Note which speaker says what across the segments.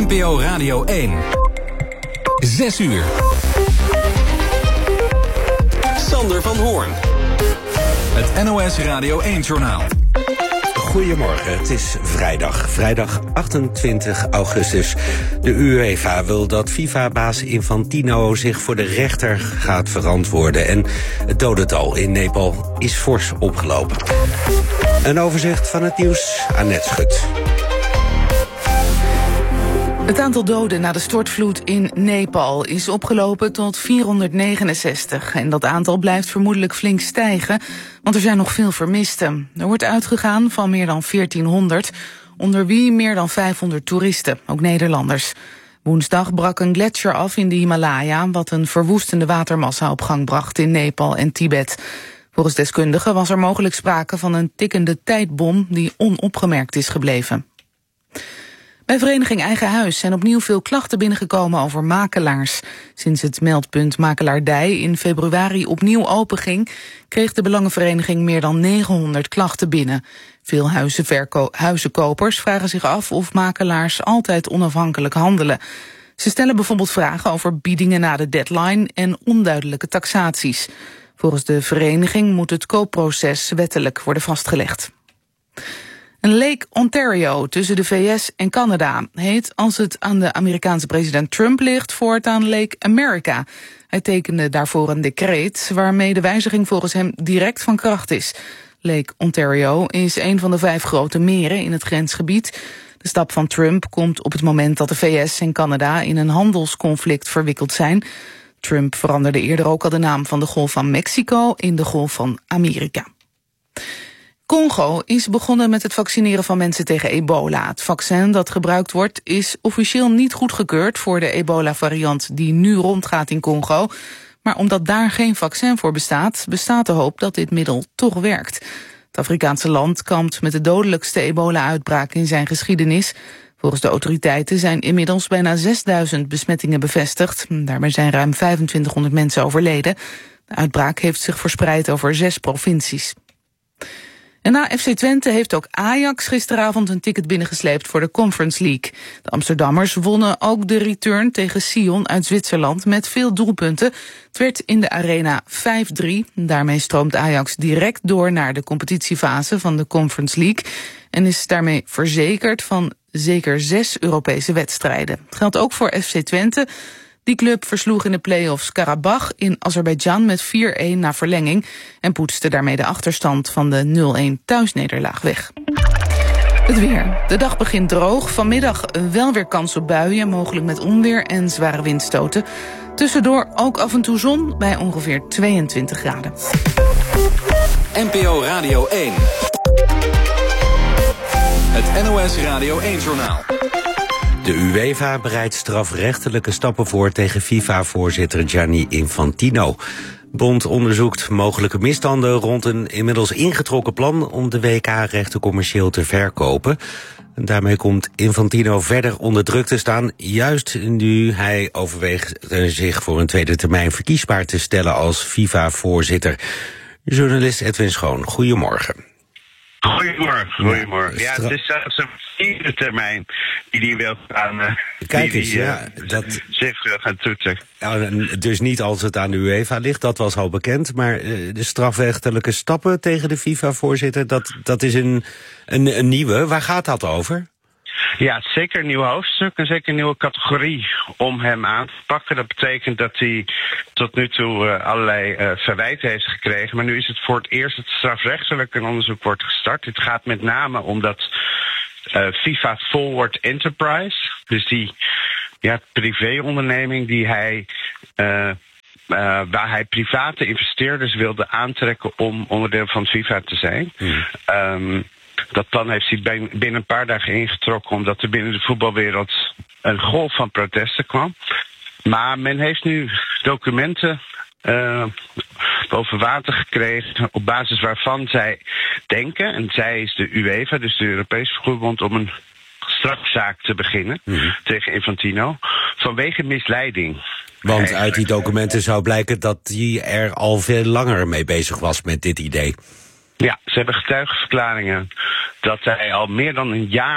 Speaker 1: NPO Radio 1. 6 uur. Sander van Hoorn. Het NOS Radio 1-journaal.
Speaker 2: Goedemorgen, het is vrijdag 28 augustus. De UEFA wil dat FIFA-baas Infantino zich voor de rechter gaat verantwoorden. En het dodental in Nepal is fors opgelopen. Een overzicht van het nieuws, Annette Schut.
Speaker 3: Het aantal doden na de stortvloed in Nepal is opgelopen tot 469. En dat aantal blijft vermoedelijk flink stijgen, want er zijn nog veel vermisten. Er wordt uitgegaan van meer dan 1400, onder wie meer dan 500 toeristen, ook Nederlanders. Woensdag brak een gletsjer af in de Himalaya, wat een verwoestende watermassa op gang bracht in Nepal en Tibet. Volgens deskundigen was er mogelijk sprake van een tikkende tijdbom die onopgemerkt is gebleven. Bij vereniging Eigen Huis zijn opnieuw veel klachten binnengekomen over makelaars. Sinds het meldpunt Makelaardij in februari opnieuw openging, kreeg de belangenvereniging meer dan 900 klachten binnen. Veel huizenkopers vragen zich af of makelaars altijd onafhankelijk handelen. Ze stellen bijvoorbeeld vragen over biedingen na de deadline en onduidelijke taxaties. Volgens de vereniging moet het koopproces wettelijk worden vastgelegd. Lake Ontario tussen de VS en Canada heet, als het aan de Amerikaanse president Trump ligt, voortaan Lake America. Hij tekende daarvoor een decreet waarmee de wijziging volgens hem direct van kracht is. Lake Ontario is een van de 5 grote meren in het grensgebied. De stap van Trump komt op het moment dat de VS en Canada in een handelsconflict verwikkeld zijn. Trump veranderde eerder ook al de naam van de Golf van Mexico in de Golf van Amerika. Congo is begonnen met het vaccineren van mensen tegen ebola. Het vaccin dat gebruikt wordt is officieel niet goedgekeurd voor de ebola-variant die nu rondgaat in Congo. Maar omdat daar geen vaccin voor bestaat, bestaat de hoop dat dit middel toch werkt. Het Afrikaanse land kampt met de dodelijkste ebola-uitbraak in zijn geschiedenis. Volgens de autoriteiten zijn inmiddels bijna 6000 besmettingen bevestigd. Daarbij zijn ruim 2500 mensen overleden. De uitbraak heeft zich verspreid over 6 provincies. En na FC Twente heeft ook Ajax gisteravond een ticket binnengesleept voor de Conference League. De Amsterdammers wonnen ook de return tegen Sion uit Zwitserland met veel doelpunten. Het werd in de arena 5-3. Daarmee stroomt Ajax direct door naar de competitiefase van de Conference League en is daarmee verzekerd van zeker 6 Europese wedstrijden. Het geldt ook voor FC Twente. Die club versloeg in de play-offs Karabach in Azerbeidzjan met 4-1 na verlenging en poetste daarmee de achterstand van de 0-1 thuisnederlaag weg. Het weer. De dag begint droog. Vanmiddag wel weer kans op buien, mogelijk met onweer en zware windstoten. Tussendoor ook af en toe zon bij ongeveer 22 graden.
Speaker 1: NPO Radio 1. Het NOS Radio 1-journaal.
Speaker 2: De UEFA bereidt strafrechtelijke stappen voor tegen FIFA-voorzitter Gianni Infantino. Bond onderzoekt mogelijke misstanden rond een inmiddels ingetrokken plan om de WK-rechten commercieel te verkopen. En daarmee komt Infantino verder onder druk te staan, juist nu hij overweegt zich voor een tweede termijn verkiesbaar te stellen als FIFA-voorzitter. Journalist Edwin Schoon, goedemorgen.
Speaker 4: Goedemorgen. Ja, het is zelfs een 4e termijn die hij wil gaan.
Speaker 2: Kijk eens,
Speaker 4: zich gaan toetsen.
Speaker 2: Dus niet als het aan de UEFA ligt, dat was al bekend. Maar de strafrechtelijke stappen tegen de FIFA-voorzitter, dat is een nieuwe. Waar gaat dat over?
Speaker 4: Ja, zeker een nieuw hoofdstuk en zeker een nieuwe categorie om hem aan te pakken. Dat betekent dat hij tot nu toe allerlei verwijten heeft gekregen. Maar nu is het voor het eerst dat strafrechtelijk een onderzoek wordt gestart. Het gaat met name om dat FIFA Forward Enterprise, dus die privéonderneming die hij waar hij private investeerders wilde aantrekken om onderdeel van FIFA te zijn. Dat plan heeft hij binnen een paar dagen ingetrokken, omdat er binnen de voetbalwereld een golf van protesten kwam. Maar men heeft nu documenten boven water gekregen op basis waarvan zij denken, en zij is de UEFA, dus de Europese Voetbalbond, om een strafzaak te beginnen tegen Infantino vanwege misleiding.
Speaker 2: Want uit die documenten zou blijken dat hij er al veel langer mee bezig was met dit idee.
Speaker 4: Ja, ze hebben getuigenverklaringen dat hij al meer dan een jaar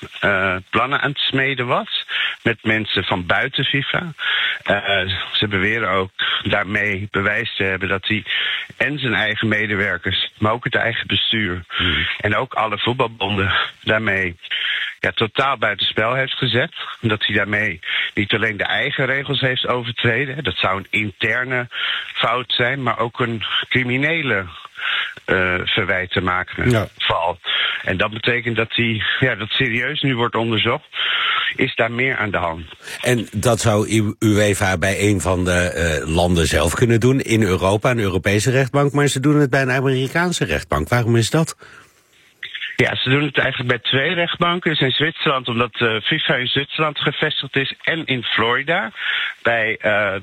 Speaker 4: plannen aan het smeden was met mensen van buiten FIFA. Ze beweren ook daarmee bewijs te hebben dat hij en zijn eigen medewerkers, maar ook het eigen bestuur en ook alle voetbalbonden daarmee totaal buitenspel heeft gezet. Dat hij daarmee niet alleen de eigen regels heeft overtreden, dat zou een interne fout zijn, maar ook een criminele verwijt te maken valt. En dat betekent dat dat serieus nu wordt onderzocht. Is daar meer aan de hand?
Speaker 2: En dat zou UEFA bij een van de landen zelf kunnen doen, in Europa, een Europese rechtbank, maar ze doen het bij een Amerikaanse rechtbank. Waarom is dat?
Speaker 4: Ja, ze doen het eigenlijk bij 2 rechtbanken. Dus in Zwitserland, omdat FIFA in Zwitserland gevestigd is, en in Florida, bij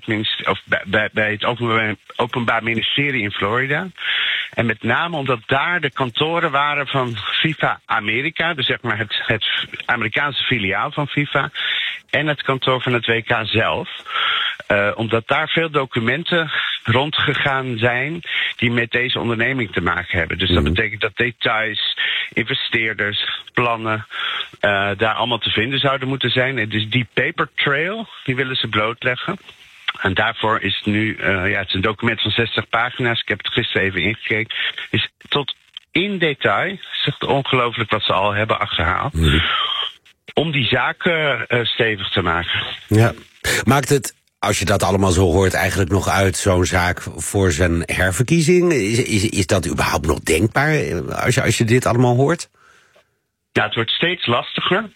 Speaker 4: het Openbaar Ministerie in Florida. En met name omdat daar de kantoren waren van FIFA Amerika, dus zeg maar het Amerikaanse filiaal van FIFA, en het kantoor van het WK zelf. Omdat daar veel documenten rondgegaan zijn die met deze onderneming te maken hebben. Dus dat betekent dat details, investeerders, plannen daar allemaal te vinden zouden moeten zijn. En dus die paper trail, die willen ze blootleggen. En daarvoor is het nu, het is een document van 60 pagina's. Ik heb het gisteren even ingekeken. Is tot in detail, het is echt ongelooflijk wat ze al hebben achterhaald, om die zaak stevig te maken. Ja,
Speaker 2: maakt het, als je dat allemaal zo hoort, eigenlijk nog uit, zo'n zaak voor zijn herverkiezing? Is dat überhaupt nog denkbaar, als je dit allemaal hoort?
Speaker 4: Ja, het wordt steeds lastiger.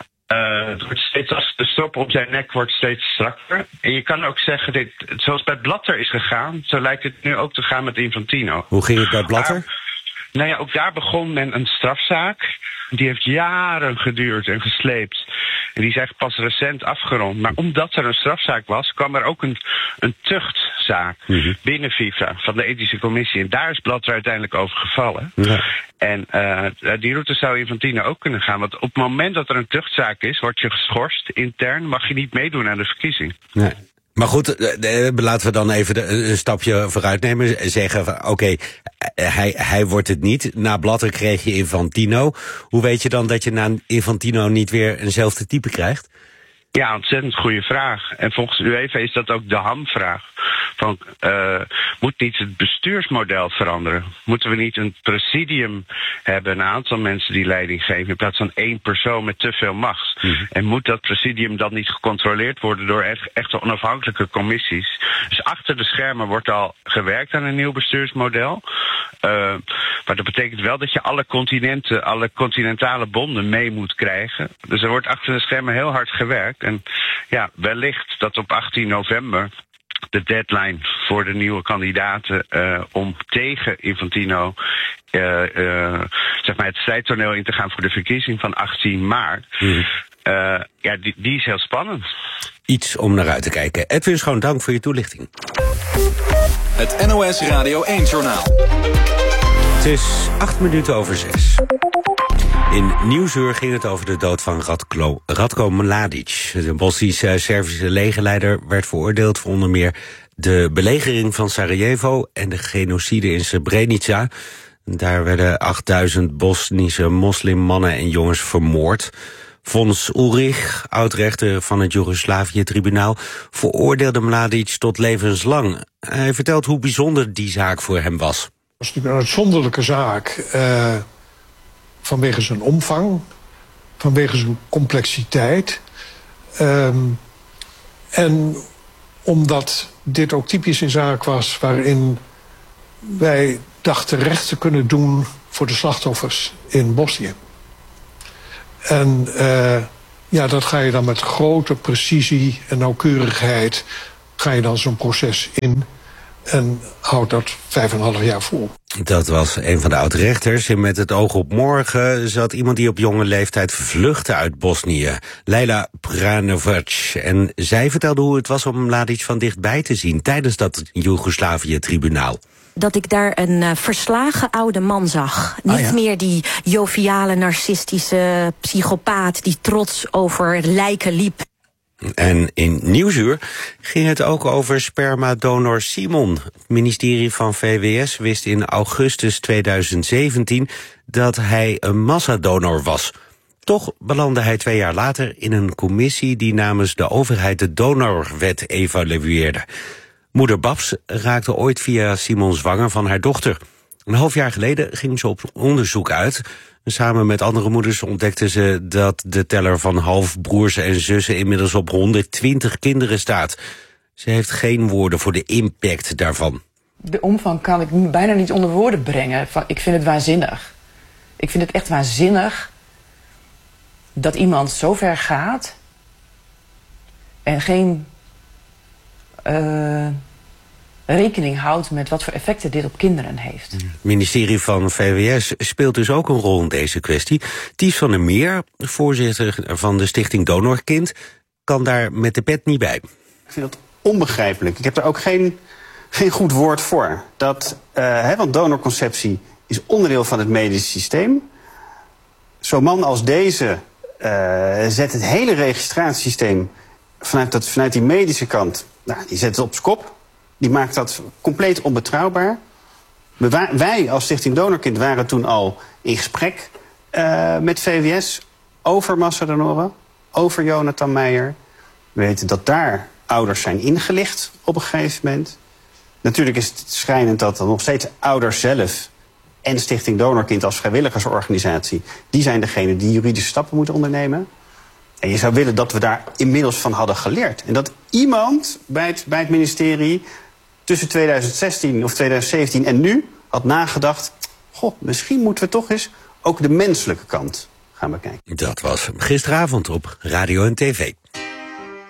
Speaker 4: De strop om zijn nek wordt steeds strakker. En je kan ook zeggen, zoals bij Blatter is gegaan, zo lijkt het nu ook te gaan met Infantino.
Speaker 2: Hoe ging het bij Blatter?
Speaker 4: Ook daar begon men een strafzaak. Die heeft jaren geduurd en gesleept. En die is echt pas recent afgerond. Maar omdat er een strafzaak was, kwam er ook een tuchtzaak binnen FIFA van de ethische commissie. En daar is Blatter uiteindelijk over gevallen. Ja. En die route zou Infantino ook kunnen gaan. Want op het moment dat er een tuchtzaak is, word je geschorst intern, mag je niet meedoen aan de verkiezing. Nee.
Speaker 2: Maar goed, laten we dan even een stapje vooruit nemen. Zeggen van oké, hij wordt het niet. Na Blatter kreeg je Infantino. Hoe weet je dan dat je na Infantino niet weer eenzelfde type krijgt?
Speaker 4: Ja, ontzettend goede vraag. En volgens UEFA is dat ook de hamvraag. Moet niet het bestuursmodel veranderen? Moeten we niet een presidium hebben, een aantal mensen die leiding geven, in plaats van 1 persoon met te veel macht? En moet dat presidium dan niet gecontroleerd worden door echte onafhankelijke commissies? Dus achter de schermen wordt al gewerkt aan een nieuw bestuursmodel. Maar dat betekent wel dat je alle continenten, alle continentale bonden mee moet krijgen. Dus er wordt achter de schermen heel hard gewerkt. En ja, wellicht dat op 18 november de deadline voor de nieuwe kandidaten om tegen Infantino het strijdtoneel in te gaan voor de verkiezing van 18 maart. Die is heel spannend.
Speaker 2: Iets om naar uit te kijken. Edwin Schoon, dank voor je toelichting.
Speaker 1: Het NOS Radio 1-journaal.
Speaker 2: Het is 6:08. In Nieuwsuur ging het over de dood van Ratko Mladic. De Bosnisch-Servische legerleider werd veroordeeld voor onder meer de belegering van Sarajevo en de genocide in Srebrenica. Daar werden 8000 Bosnische moslimmannen en jongens vermoord. Fons Ulrich, oud-rechter van het Joegoslavië-tribunaal, veroordeelde Mladic tot levenslang. Hij vertelt hoe bijzonder die zaak voor hem was.
Speaker 5: Het was natuurlijk een uitzonderlijke zaak vanwege zijn omvang, vanwege zijn complexiteit. En omdat dit ook typisch een zaak was waarin wij dachten recht te kunnen doen voor de slachtoffers in Bosnië. En dat ga je dan met grote precisie en nauwkeurigheid ga je dan zo'n proces in en houdt dat 5,5 jaar vol.
Speaker 2: Dat was een van de oud-rechters. En met het oog op morgen zat iemand die op jonge leeftijd vluchtte uit Bosnië. Leila Pranovac. En zij vertelde hoe het was om Mladic van dichtbij te zien tijdens dat Joegoslavië-tribunaal.
Speaker 6: Dat ik daar een verslagen oude man zag. Niet meer die joviale, narcistische psychopaat die trots over lijken liep.
Speaker 2: En in Nieuwsuur ging het ook over spermadonor Simon. Het ministerie van VWS wist in augustus 2017 dat hij een massadonor was. Toch belandde hij 2 jaar later in een commissie die namens de overheid de donorwet evalueerde. Moeder Babs raakte ooit via Simon zwanger van haar dochter. Een half jaar geleden ging ze op onderzoek uit. Samen met andere moeders ontdekten ze dat de teller van halfbroers en zussen inmiddels op 120 kinderen staat. Ze heeft geen woorden voor de impact daarvan.
Speaker 7: De omvang kan ik bijna niet onder woorden brengen. Ik vind het waanzinnig. Ik vind het echt waanzinnig dat iemand zo ver gaat en geen rekening houdt met wat voor effecten dit op kinderen heeft.
Speaker 2: Het ministerie van VWS speelt dus ook een rol in deze kwestie. Ties van der Meer, voorzitter van de stichting Donorkind, kan daar met de pet niet bij.
Speaker 8: Ik vind dat onbegrijpelijk. Ik heb daar ook geen goed woord voor. Want donorconceptie is onderdeel van het medisch systeem. Zo'n man als deze zet het hele registratiesysteem vanuit die medische kant, die zet het op z'n kop. Die maakt dat compleet onbetrouwbaar. Wij als Stichting Donorkind waren toen al in gesprek met VWS over massadonoren, over Jonathan Meijer. We weten dat daar ouders zijn ingelicht op een gegeven moment. Natuurlijk is het schrijnend dat dan nog steeds ouders zelf en Stichting Donorkind als vrijwilligersorganisatie, die zijn degene die juridische stappen moeten ondernemen. En je zou willen dat we daar inmiddels van hadden geleerd. En dat iemand bij het ministerie tussen 2016 of 2017 en nu had nagedacht, misschien moeten we toch eens ook de menselijke kant gaan bekijken.
Speaker 2: Dat was gisteravond op Radio en TV.